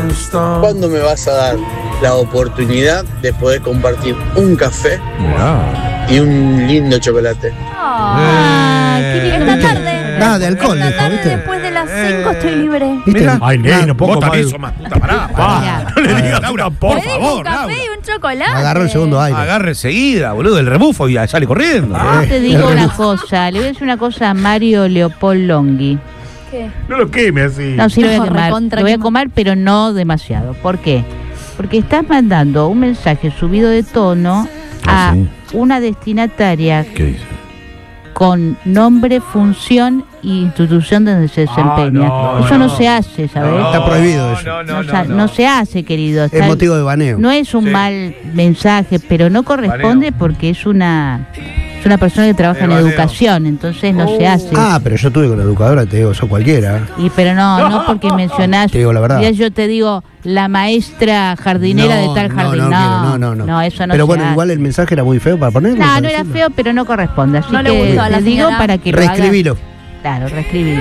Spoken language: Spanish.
¿Cuándo me vas a dar la oportunidad de poder compartir un café y un lindo chocolate? Qué lindo. Esta tarde. Nada de alcohol, Esta dijo, tarde, ¿viste? después de las 5 estoy libre. ¿Viste? Ay, nene, poco Vos más. también sos más puta, pará. No le digas, Laura, por Te digo favor, un café Laura. y un chocolate. Agarró el segundo aire. Agarre enseguida, boludo, el rebufo y sale corriendo. Te digo una cosa, le voy a decir una cosa a Mario Leopold Longhi. ¿Qué? No lo queme así. No, sí lo voy a No, quemar. recontra Lo voy a quema. comer, pero no demasiado. ¿Por qué? Porque estás mandando un mensaje subido de tono a una destinataria ¿Qué dice? con nombre, función e institución donde se desempeña. Eso no se hace, ¿sabes? Está prohibido eso. No se hace, querido. Es motivo de baneo. No es un mal mensaje, pero no corresponde porque es una persona que trabaja en educación, entonces no se hace. Ah, pero yo estuve con la educadora, te digo, sos cualquiera. Pero no porque mencionás. Te digo la verdad. Ya yo te digo, la maestra jardinera de tal jardín. No, eso no pero se bueno, hace. igual el mensaje era muy feo para ponerlo. No era feo, pero no corresponde. Así No le que gustó a la te digo señora. para que lo hagas. Reescribilo. Claro, reescribilo.